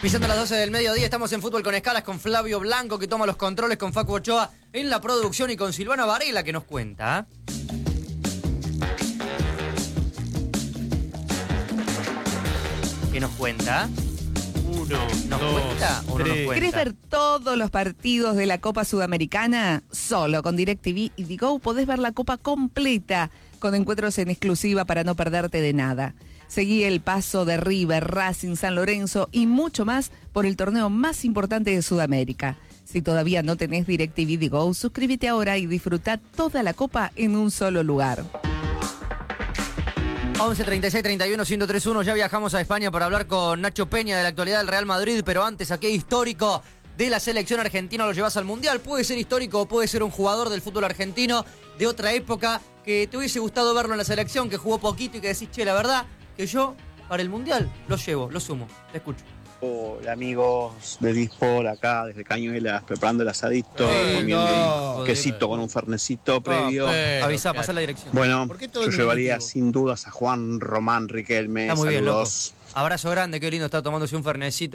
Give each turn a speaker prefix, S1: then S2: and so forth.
S1: Pisando las 12 del mediodía, estamos en Fútbol con Escalas con Flavio Blanco, que toma los controles, con Facu Ochoa en la producción y con Silvana Varela, que nos cuenta. ¿Qué nos cuenta? ¿Nos cuenta o no nos cuenta?
S2: ¿Querés ver todos los partidos de la Copa Sudamericana? Solo con DirecTV y Digo podés ver la Copa completa, con encuentros en exclusiva para no perderte de nada. Seguí el paso de River, Racing, San Lorenzo y mucho más por el torneo más importante de Sudamérica. Si todavía no tenés DirecTV Digo, suscríbete ahora y disfruta toda la Copa en un solo lugar.
S1: 11 36 31 1031. Ya viajamos a España para hablar con Nacho Peña de la actualidad del Real Madrid, pero antes, ¿a qué histórico de la selección argentina lo llevas al Mundial? Puede ser histórico o puede ser un jugador del fútbol argentino de otra época que te hubiese gustado verlo en la selección, que jugó poquito y que decís, che, la verdad que yo para el Mundial lo llevo, lo sumo. Te escucho.
S3: Hola amigos de Dispol, acá desde Cañuelas, preparando el asadito, comiendo un quesito con un fernecito previo.
S1: Avisá, pasá la dirección.
S3: Bueno, yo llevaría sin dudas a Juan Román Riquelme.
S1: Está muy bien, loco.
S3: Saludos.
S1: Abrazo grande, qué lindo está tomándose un fernecito.